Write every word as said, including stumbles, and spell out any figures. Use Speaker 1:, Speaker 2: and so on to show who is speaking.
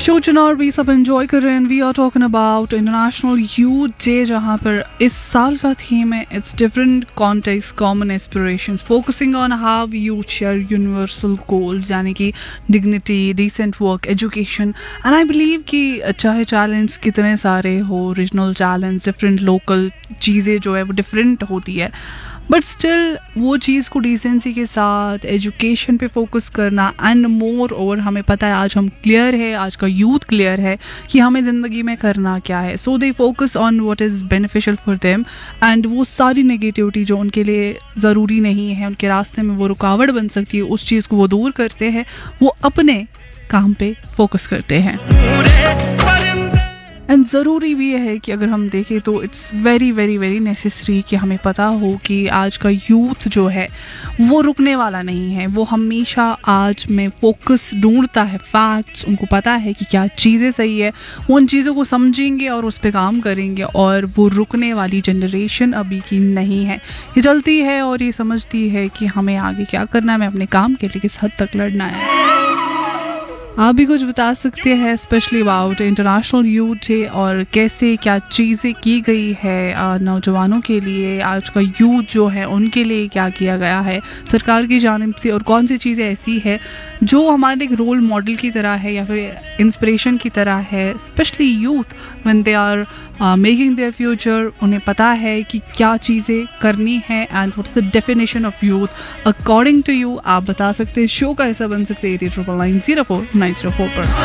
Speaker 1: Show चुनाव भी सब एंजॉय कर रहे हैं। We are talking about international youth day, जहाँ पर इस साल का थीम है it's different context common aspirations focusing on how youth share universal goals, यानी कि dignity, decent work, education. And I believe कि चाहे चैलेंज कितने सारे हो, रीजनल चैलेंज, डिफरेंट लोकल चीज़ें जो है वो डिफरेंट होती है, बट स्टिल वो चीज़ को डिसेंसी के साथ एजुकेशन पे फोकस करना एंड मोर ओवर हमें पता है, आज हम क्लियर है, आज का यूथ क्लियर है कि हमें ज़िंदगी में करना क्या है। सो they focus on what is beneficial for them, and वो सारी नेगेटिविटी जो उनके लिए ज़रूरी नहीं है, उनके रास्ते में वो रुकावट बन सकती है, उस चीज़ को वो दूर करते हैं, वो अपने काम पे फोकस करते हैं। एंड ज़रूरी भी है कि अगर हम देखें तो it's very very very necessary कि हमें पता हो कि आज का यूथ जो है वो रुकने वाला नहीं है। वो हमेशा आज में फोकस ढूंढता है, फैक्ट्स, उनको पता है कि क्या चीज़ें सही है, वो उन चीज़ों को समझेंगे और उस पर काम करेंगे, और वो रुकने वाली जनरेशन अभी की नहीं है। ये चलती है और ये समझती है कि हमें आगे क्या करना है, हमें अपने काम के लिए किस हद तक लड़ना है। आप भी कुछ बता सकते हैं specially about international youth day और कैसे क्या चीज़ें की गई है नौजवानों के लिए, आज का यूथ जो है उनके लिए क्या किया गया है सरकार की जानिब से, और कौन सी चीज़ें ऐसी है जो हमारे एक रोल मॉडल की तरह है या फिर इंस्पिरेशन की तरह है। Specially youth when they are making their future, उन्हें पता है कि क्या चीज़ें करनी है and what's the definition of youth according to you. आप बता सकते हैं, शो का ऐसा बन सकते हैं eight eight triple nine zero four nine zero four पर।